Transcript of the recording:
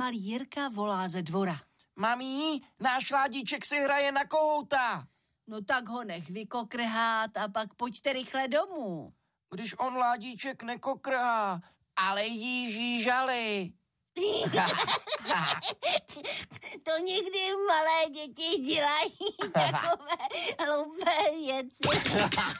malý Jirka volá ze dvora. Mami, náš Ládíček si hraje na kohouta. No tak ho nech vykokrhát a pak pojďte rychle domů. Když on Ládíček nekokrhá, ale jíží žaly. To někdy malé děti dělají takové hloupé věci.